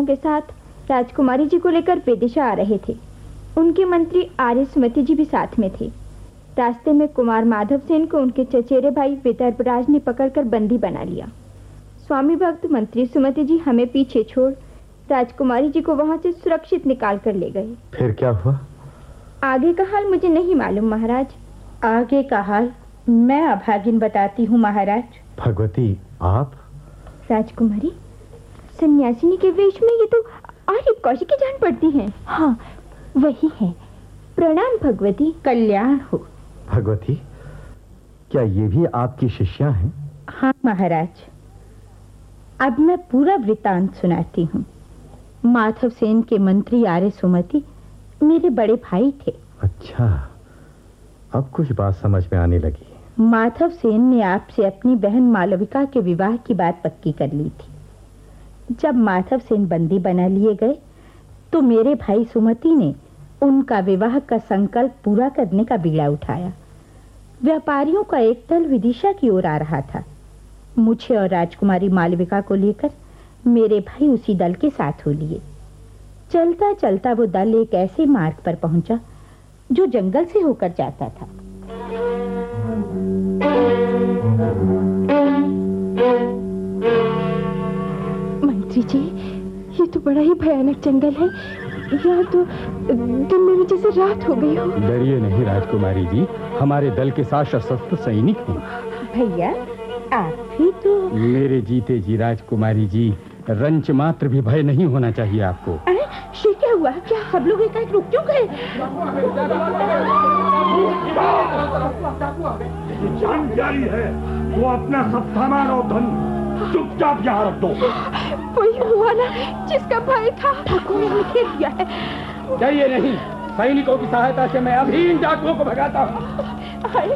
के साथ राजकुमारी जी को लेकर विदिशा आ रहे थे। उनके मंत्री आर्य सुमति जी भी साथ में थे। रास्ते में कुमार माधव सेन को उनके चचेरे भाई विदर्भराज ने पकड़कर बंदी बना लिया। स्वामी भक्त मंत्री सुमति जी हमें पीछे छोड़ राजकुमारी जी को वहां से सुरक्षित निकाल कर ले गए। फिर क्या हुआ? आगे का हाल मुझे नहीं मालूम महाराज। आगे का हाल मैं अभागिन बताती हूँ महाराज। भगवती, आप? राजकुमारी, सन्यासिनी के वेश में ये तो आर्य कौशिक की जान पड़ती हैं। हाँ, वही है। प्रणाम भगवती। कल्याण हो। भगवती, क्या ये भी आपकी शिष्या हैं? हाँ महाराज, अब मैं पूरा वृतांत सुनाती हूँ। माधव सेन के मंत्री आर्य सुमति मेरे बड़े भाई थे। अच्छा, अब कुछ बात समझ में आने लगी। माधव सेन ने आपसे अपनी बहन मालविका के विवाह की बात पक्की कर ली थी। जब माधव सेन बंदी बना लिए गए तो मेरे भाई सुमति ने उनका विवाह का संकल्प पूरा करने का बीड़ा उठाया। व्यापारियों का एक दल विदिशा की ओर आ रहा था। मुझे और राजकुमारी मालविका को लेकर मेरे भाई उसी दल के साथ हो लिए। चलता चलता वो दल एक ऐसे मार्ग पर पहुंचा जो जंगल से होकर जाता था। मंत्री जी, ये तो बड़ा ही भयानक जंगल है। यहाँ तो दिन में जैसे रात हो गई हो। डरिए नहीं राजकुमारी जी, हमारे दल के साथ सशस्त्र सैनिक हैं। भैया, आप भी तो। मेरे जीते जी राजकुमारी जी, रंच मात्र भी भय नहीं होना चाहिए आपको। अरे ये क्या हुआ? क्या सब लोग एकाएक रुक क्यों गए? जान प्यारी है, वो अपना सब सामान और धन चुपचाप यहाँ रख दो। वही हुआ ना जिसका भय था। ठाकुर ने घेर दिया है। डरिए नहीं, सैनिकों की सहायता से मैं अभी इन डाकुओं को भगाता हूँ।